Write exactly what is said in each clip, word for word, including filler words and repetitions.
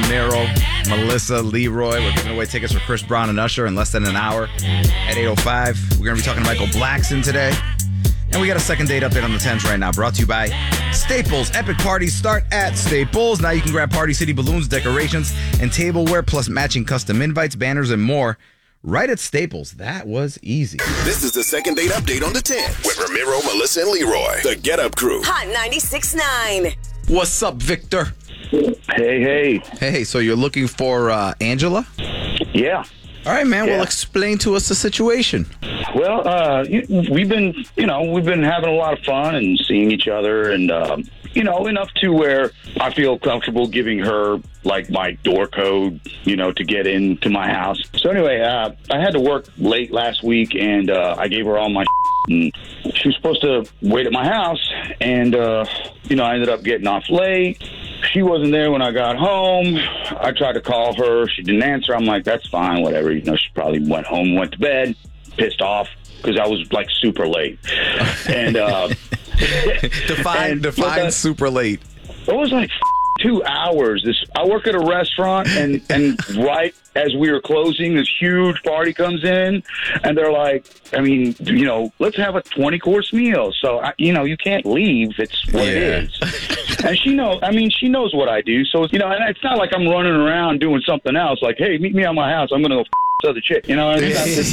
Ramiro, Melissa, Leroy. We're giving away tickets for Chris Brown and Usher in less than an hour at eight oh five. We're going to be talking to Michael Blackson today. And we got a second date update on the tens right now, brought to you by Staples. Epic parties start at Staples. Now you can grab Party City balloons, decorations, and tableware, plus matching custom invites, banners, and more right at Staples. That was easy. This is the second date update on the ten with Ramiro, Melissa, and Leroy. The Get Up Crew. Hot ninety-six point nine. What's up, Victor? Hey, hey. Hey, so you're looking for uh, Angela? Yeah. All right, man. Yeah. Well, explain to us the situation. Well, uh, you- we've been, you know, we've been having a lot of fun and seeing each other, and um, you know, enough to where I feel comfortable giving her like my door code, you know, to get into my house. So anyway, uh, I had to work late last week, and uh, I gave her all my. And she was supposed to wait at my house, and uh, you know, I ended up getting off late. She wasn't there when I got home. I tried to call her. She didn't answer. I'm like, that's fine, whatever. You know, she probably went home, went to bed, pissed off because I was like super late. And uh, define and- define but, uh, super late. it was like two hours. This I work at a restaurant, and and right as we were closing, this huge party comes in, and they're like, I mean, you know, let's have a twenty course meal. So I, you know, you can't leave. It's what Yeah. it is. And she know. I mean, she knows what I do. So you know, and it's not like I'm running around doing something else. Like, hey, meet me at my house. I'm gonna go f- this other chick. You know what I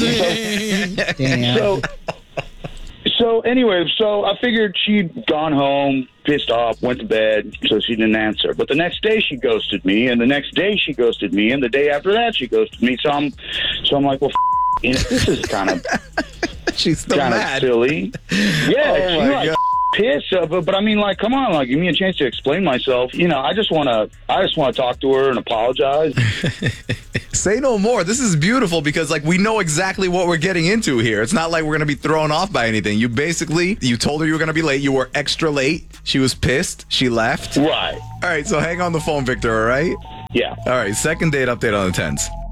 mean? so, so So anyway, so I figured she'd gone home, pissed off, went to bed, so she didn't answer. But the next day she ghosted me, and the next day she ghosted me, and the day after that she ghosted me. So I'm, so I'm like, well, f- you know, this is kind of She's still kind of mad. silly. Yeah, Oh, she my like God. pissed, uh, but but I mean, like, come on, like, give me a chance to explain myself. You know, I just want to, I just want to talk to her and apologize. Say no more. This is beautiful because, like, we know exactly what we're getting into here. It's not like we're going to be thrown off by anything. You basically, you told her you were going to be late. You were extra late. She was pissed. She left. Right. All right, so hang on the phone, Victor, all right? Yeah. All right, second date update on the tens.